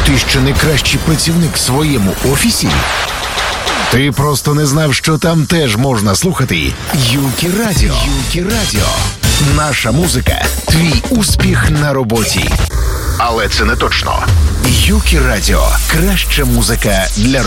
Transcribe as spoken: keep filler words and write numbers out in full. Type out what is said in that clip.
Ти що не кращий працівник в своєму офісі? Ти просто не знав, що там теж можна слухати Юкі Радіо. Юкі Радіо. Наша музика – твій успіх на роботі. Але це не точно. Юкі Радіо – краща музика для